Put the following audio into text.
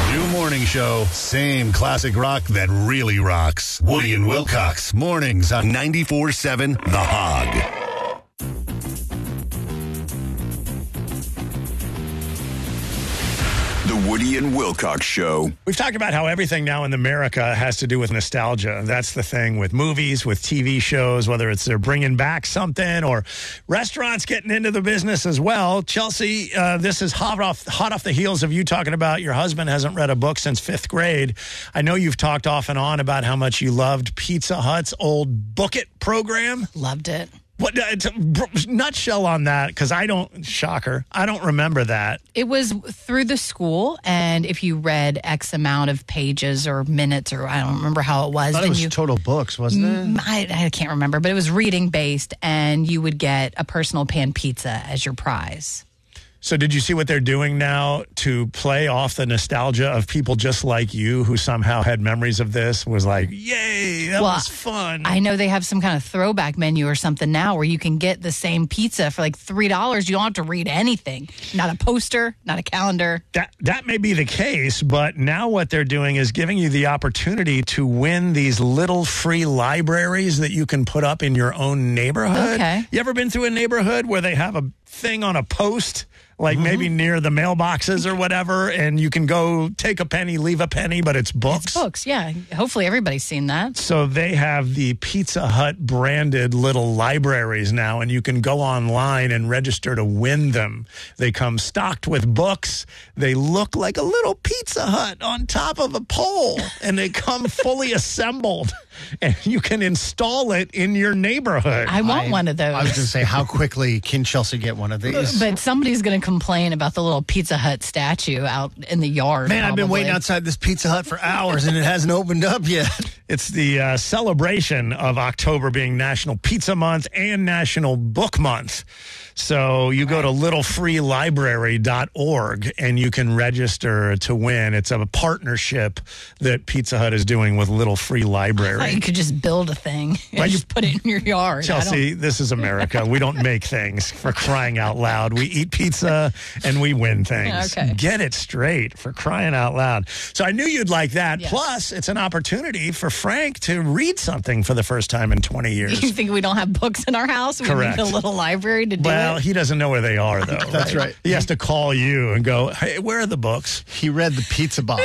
New morning show, same classic rock that really rocks. Woody and Wilcox, mornings on 94.7 The Hog. The Woody and Wilcox Show. We've talked about how everything now in America has to do with nostalgia. That's the thing with movies, with TV shows, whether it's they're bringing back something or restaurants getting into the business as well. Chelsea, this is hot off the heels of you talking about your husband hasn't read a book since 5th grade. I know you've talked off and on about how much you loved Pizza Hut's old Book It program. Loved it. What nutshell on that? Because I don't remember that. It was through the school, and if you read X amount of pages or minutes, or I don't remember how it was. I thought it was total books, wasn't it? I can't remember, but it was reading based, and you would get a personal pan pizza as your prize. So did you see what they're doing now to play off the nostalgia of people just like you who somehow had memories of this? Was like, yay, that was fun. I know they have some kind of throwback menu or something now where you can get the same pizza for like $3. You don't have to read anything. Not a poster, not a calendar. That may be the case, but now what they're doing is giving you the opportunity to win these little free libraries that you can put up in your own neighborhood. Okay. You ever been through a neighborhood where they have a thing on a post, like maybe near the mailboxes or whatever, and you can go take a penny, leave a penny, but it's books? It's books, yeah. Hopefully everybody's seen that. So they have the Pizza Hut branded little libraries now, and you can go online and register to win them. They come stocked with books. They look like a little Pizza Hut on top of a pole, and they come fully assembled, and you can install it in your neighborhood. I want one of those. I was going to say, how quickly can Chelsea get one of these? But somebody's going to complain about the little Pizza Hut statue out in the yard. Man, I've been waiting outside this Pizza Hut for hours, and it hasn't opened up yet. It's the celebration of October being National Pizza Month and National Book Month. So you go to littlefreelibrary.org and you can register to win. It's a partnership that Pizza Hut is doing with Little Free Library. You could just build a thing and just put it in your yard. Chelsea, this is America. We don't make things, for crying out loud. We eat pizza and we win things. Okay. Get it straight, for crying out loud. So I knew you'd like that. Yes. Plus, it's an opportunity for Frank to read something for the first time in 20 years. You think we don't have books in our house? Correct. We need a little library to do Well, it? he doesn't know where they are, though. That's right. He has to call you and go, hey, where are the books? He read the pizza box.